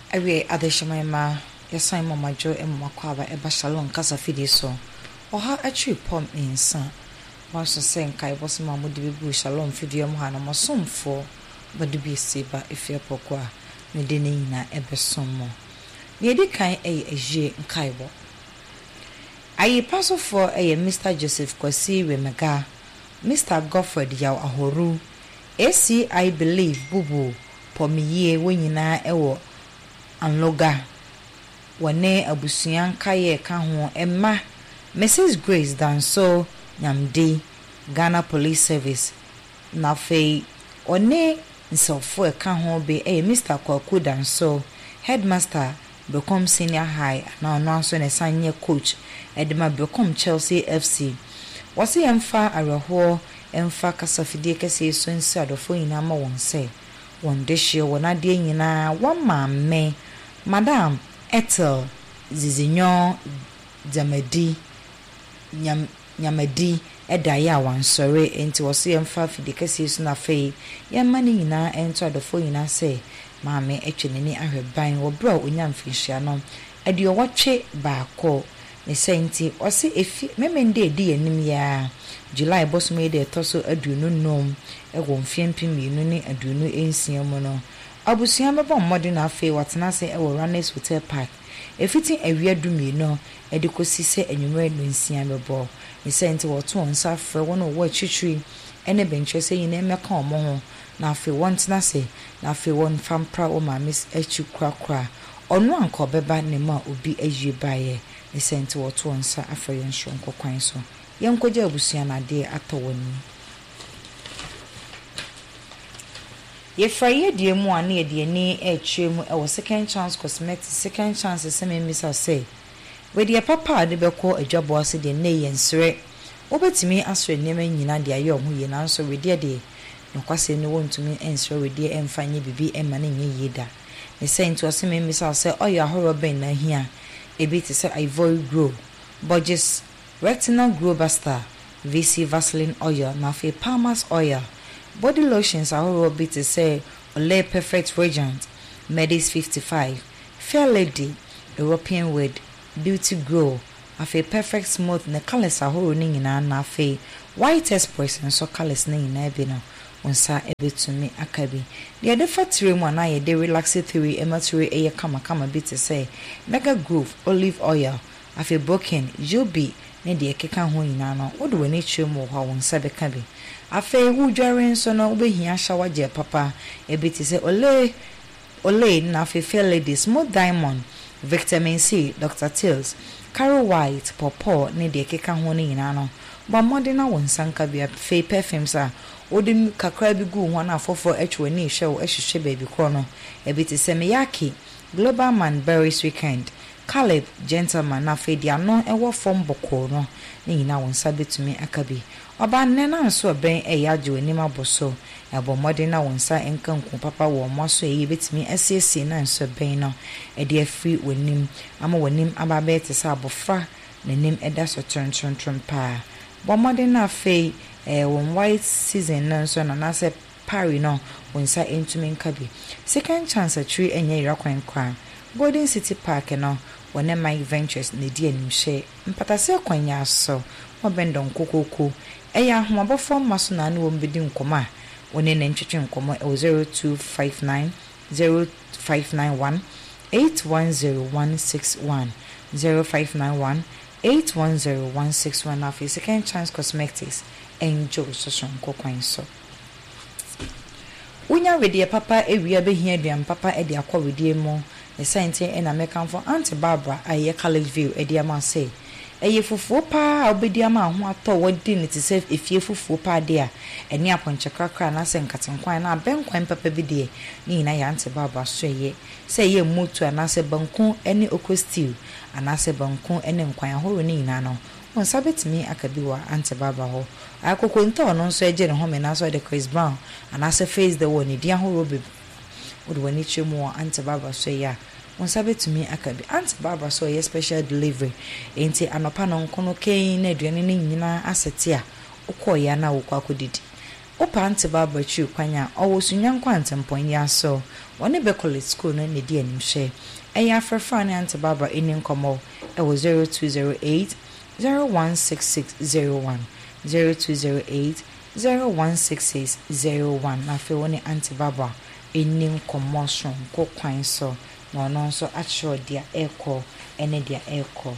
Awie adeshamaima yasan mamajo emmakwaba eba shalom kasa fidi so. Oha atri pom insa. Waso sen kai bosima mudi bibu shalom fidi yo muhana masomfo badu bi seba efia pokwa ne de ne nyina ebesomo. Ne di kan eje nkaibo. Ayi pasofo Mr. Joseph Kwasi Wemega, Mr. Godfred Yaw Ahoru, AC I believe bubu pomiye wenyina ewo anloga wane abusuan kaye ka ho emma Mrs. Grace Danso Nyamde Ghana Police Service na fei one nsofo ka ho be Mr. Kwaku Danso headmaster become senior high na ono aso ne sanye coach edema become Chelsea FC wasi emfa areho emfa kasafidie kese so nsi adofo nyina ma won se won dehye won ade nyina wama me Madam Ethel Zizinyo Jamedi Nyamedi edaya wansore enti wasi emfa fidie kese so na fei yamani nyina ento adofo nyina se maame etweneni ahweban wo bra onyamfinhia no ade owatwe baako ne senti osi efi memende edi anim ya July bosume de toso aduonu nom ewo mfiempiminu ne aduonu ensia mu no abusia beba mmode na afi watena se ewo Runners Hotel Park efiti awia dumino ede kosi se enwumre no nsia bebo ne senti woto nsa frɛ wono wo chichiri ene benche se yine emeka omo ho na afi wontena se na afi won fampra o ma miss echi krakra ono anko beba ne ma obi ayie baye ne senti woto nsa afrɛ yen hwonko kwan so yenkoje abusia na de atowani ye fraye die mu ane de ni etwem e second chance cosmetics second chance seme misa say we de papa de beko adwabo ase de ne yensere obetimi asre nema nyina de aye ohu ye nanso we de nokwase ne wontumi ensere we de emfanye bibi emma ne nye yeda ne sento aseme misa say oya horo ben na hia ebi te say ivory grow budges retinal grow buster VC Vaseline oil na fe Palmer's oil body lotions ahoro bi te say Olay perfect radiant Medis 55 Fair Lady European Weed Beauty Grow afe perfect smooth ne colors ahoro ni nyina na afe white express and so colors ni nyina bi no onsa ebetumi akabi de de fatire mu na ye de relax theory ematire eye kama bi te say Mega Groove olive oil afe broken Joby ne de keka ho nyina no wo de wani twemu ho wonsa beka bi afe hu dware nso no obehia shower je papa ebiti se Olay na afe Fair Lady Smooth Diamond Vitamin C Dr. Teals Carol White Popo ne de keka ho nyina no ba modena wonsa nka bi afe perfumes a odim kakra bi gu ho na afofo etwani hwe ehhehwe baby kro no ebiti se Miyaki Global Man Berries Weekend Caleb Gentleman na fedia no ewo form boko no ni nyina wonsa betumi akabi oba nne na nso ben eyaje onim aboso ebo mode na wonsa enkanku papa wo moso eyi betumi asiesie na nso ben no ede afri wonim ama wonim aba beti sa abofra nanim eda so tron pa bo mode na fe won white season na nso na se pari no wonsa entumi nkabi second chance tree enye irakwan kwa Golden City Park no wone Mike Ventures ne die nimhye mpatase kwanya so obendon kokoko eya ahomabofo maso na ne wo mbedi nkoma wone ne ntwetwe nkoma 0259 0591 810161 0591 810161 afi second chance cosmetics enjoy so nkokwan so unya wedie papa ewia behia aduan papa ede akwawedie mo the scientist and American for Auntie Barbara aye college view ediama say eye fufuo pa obediama ho ato wodi ne tse efie fufuo pa de a eni aponche krakra na se nkatenkwan na benkwan papa bi de ni na ya Auntie Barbara so ye say ye motu na se banku eni okostil ana se banku eni nkwan ahoro ni na no won sabetimi akabiwa Auntie Barbara ho akoko nto no so eje ne ho me na so de Chris Brown ana se face the one di ahoro be would when it more Auntie Barbara so ya won sabetumi akabi Auntie Barbara so ye special delivery enti anopa no nkono kain na aduane ne nyina asete a ukoya na wokwa kodidi Opa ante Barbara Chu kwanya owo sunyanko antempon ya so woni be college school no ne di anim hye eya afrefa ne ante Barbara eni nkomo e wo 0208 016601 0208 016601 na fe woni ante Barbara eni nkomo so ko kwan so na ono so acho dia eko ene dia eko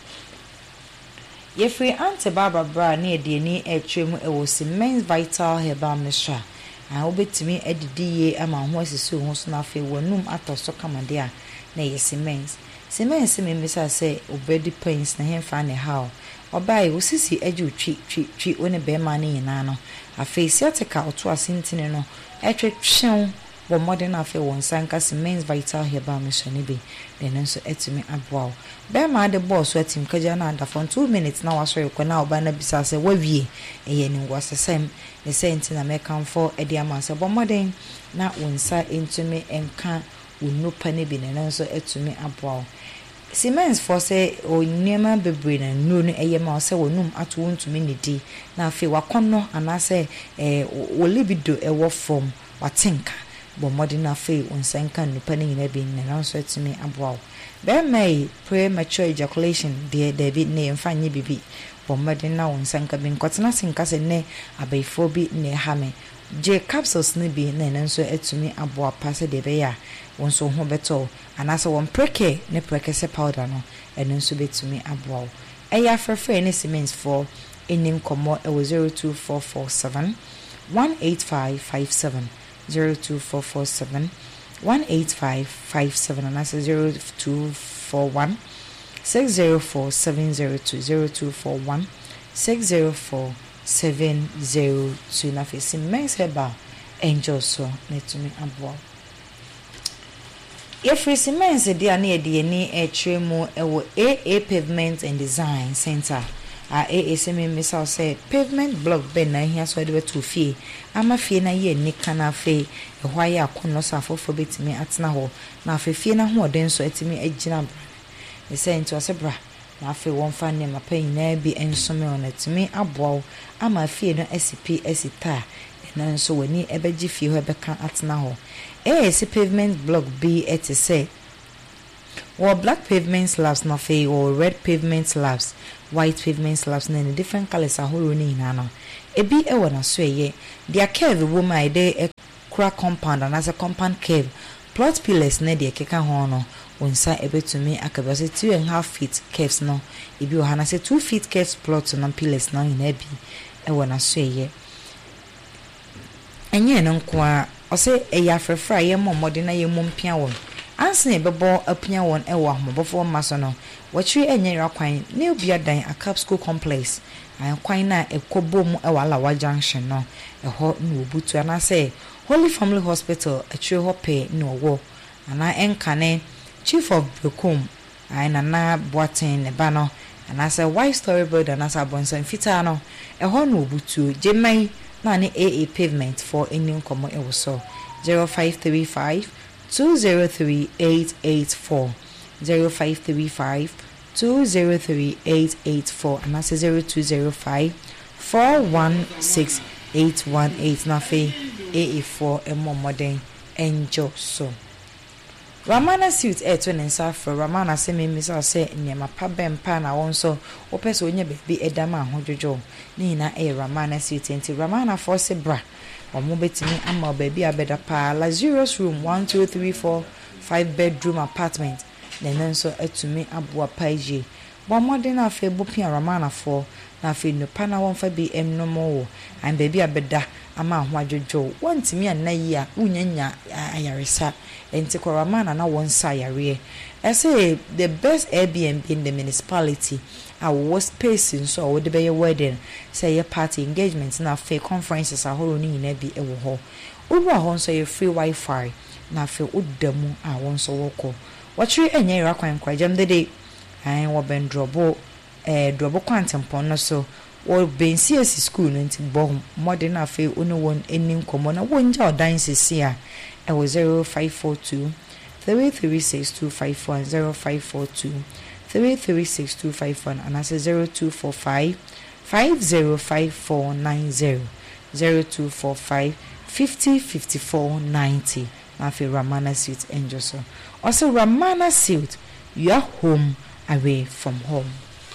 Yefree ante Barbara bra na edieni etwem ewo Men's Vital Herbal Mixture a obetimi edidiye ama ho asisi ho so na fe wonum atoso kamade a na yesi Men's me misa say obedi pains na hemfa ne how obai osisi eju twi one be ma ne nyina no afi siatika oto asintine no etwetwen wo modern afi won sanka Men's Vital Herbal Mixture ne bi den so etimi aboa be ma de boss atim kaja na under for 2 minutes na waso yeko na oba na bisa se wawie eye ni ngwasesem ne senti na mekan for edi amanse bo modern na wonsa entumi enka unupa ne bi ne so etumi aboa Men's for say o niema bebre na nuru ne eye ma se wonum ato wontumi ne di na afi wakono anase wo libido ewo from watinka bo modern afi wonsanka nupa ne nyina bi ne so etumi aboa be may premature ejaculation de David ne mfanye bibi bo modern na wonsanka bi nkotena sinka se ne abaifo bi ne hame J capsules ne bi ne so etumi aboa pase de be ya wonso ho beto anase won preke ne preke se powder no eno so betumi aboa eya frefre ne Men's for enim komo e 02447 18557 02447 18557 anase 0241 604702 0241 604702 na fe Men's Herbal Angel so netumi aboa Yefree Men's dia na edieni etremu ewo AA Pavement and Design Center AA misa say pavement block ben na hia so de beto fie ama fie na ye nika na fe ehwa ya akono so afofo betimi atena ho na afefie na ho den so etimi agina e say nto asebra na afe won fa ne mapan na bi ensome on etimi aboa ama fie no SCP esita na nso wani ebeji fie ho ebeka atena ho AC pavement block B say or black pavement slabs na fe or red pavement slabs white pavement slabs na in different colors ahoro ni hinano ebi ewo na so eye dia curve woman ide crack compound and as a compound curve plot pillars na dia keka ho no onsa ebetumi akabase 2.5 feet curves no ebi o hana se 2 feet curves plot na pillars na ina bi ewo na so eye enye no kwa ose eya frefra ye momode na ye mompia won anse bebo apia won ewo ahomobofo maso no watri enye rakwan ne obia dan Akap School Complex an kwan na ekobom ewala wa junction no eho na obutu anase Holy Family Hospital atri ho pe na owo ana enkane Chief of Brokum ana na Boatin ne ba no anase White Story Building anase Abonsan Fita no eho na obutu jemai na ni AA Pavement for any nkomo ewo so 0535 203-884 0535 203-884 and that's 0205 416-818 na fe AA4 emo modern angel so Ramana suit to nensa for Ramana se me misa se nyema pa bempa na won so opese onye bebi edama hodjojo ni na Ramana suit enti Ramana for se bra omo betimi ama bebi abeda pa Lazarus room 1 2 3 4 5 bedroom apartment then so etumi aboa paije bo modern afa bopia Ramana for na afa no pa na won fa bi ennomo an bebi abeda ama ho adjojo wontimi anayi a unyanya ayaresa enti Ramana na won sa yare I say the best Airbnb in the municipality our space in so would be a wedding say a party engagement na fair conferences a whole ni na bi ewo ho over ho so your free Wi-Fi na fe udamu a won so woko watri enye rakwan kwajam de dey an wo ben drobo kwantempon no so wo ben CS school no nti bo modern afa onu won enim komo na wonja odan sisi a e wo 0542 33625 0542 33625 and I say 0245 505490 0245 50 54 90 na fe Ramana Suit Angel so also Ramana Suit you are home away from home.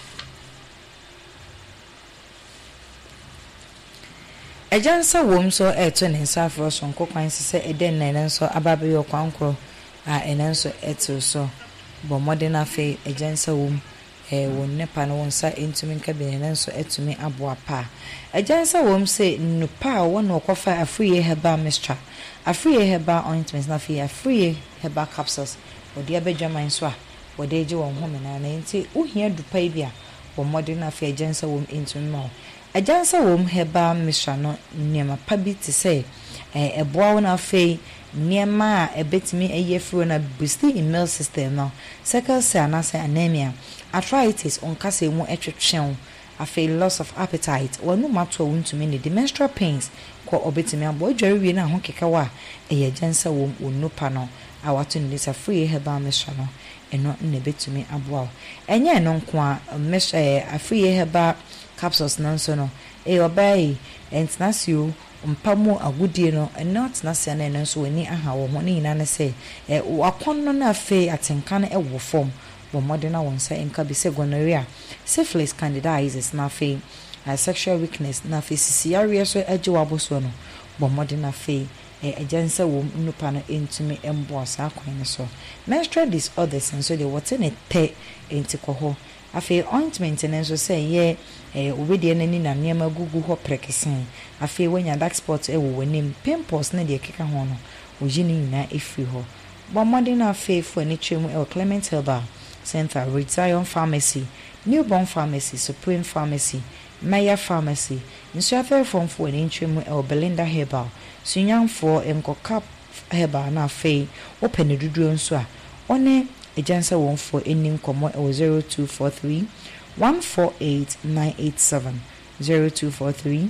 Ejansa wom so eto ne nsa afro so nkokwan se eden na nenso ababe yo kwankro a enenso eto so bo modern afi ejansa wom won nepa no wonsa entumi nka be nenso etumi abo apa ejansa wom se nupa won okofa afriye heba mixture afriye heba ointments na fi afriye heba capsules odi abedwaman so a wode je won home na na enti uhia dupa bia bo modern afi ejansa wom entumi ma Ajansa wom heba mixture no niema pa bi te se eboa wona afei niema ebetimi eyefro na boost immune system no sickle cell anase anemia arthritis onkase mu etwetwen afei loss of appetite wonu mato wuntumi ne the menstrual pains ko obetimi abo adware wie na ho kekawa ajansa wom onupa no awato ne sa free heba mixture no eno ne betumi abo enye no nko a mixture free heba capsules nanso no obai international mpamu agudie no not nasia na nanso wani aha wo ho ni na se wakonno na afi atenka na ewo form bo modern wonsa enka bi se gonorrhea syphilis candidiasis na afi sexual weakness na afi CCR so ajiwabo so no bo modern afi ajansa wo nupa no entumi embo asa akwan so menstrual disorders and so they what in te entikoho afi ointment nenso say ye obedi enani na niema gugu ho prekesen afi wanya dark spot ewo wanim pimples na de keka ho no ojini nyina efi ho bomode na afi fo ni twemu Clement Herbal Center, Zion Pharmacy, Newborn Pharmacy, Supreme Pharmacy, Maya Pharmacy, Nsuafe from for ni twemu Belinda Herbal Sunyam for Enkokap Herbal na afi open dudu nso a one Ajansa won for ending komo 0243 148987 0243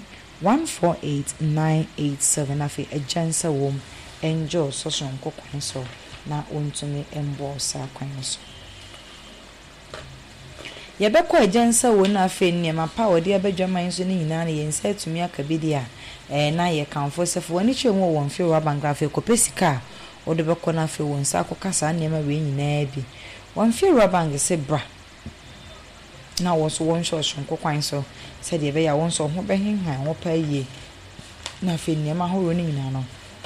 148987 afi Ajansa won enjoy social kokwan so na ontumi embo sa kwan so yebekọ Ajansa won afi niema pa wode abadwaman so ni nyina na yensa tumi akabidi a na ye kanfo sefo woni twemu won fi rabanga afi kopesika wode bekọ na afi won sa akokasa niema we nyina bi won fi rabanga se bra na wo so won shoshon kokwan so se de be ya won so ho behenhan wo pa yie na afi niema horo ni nyina no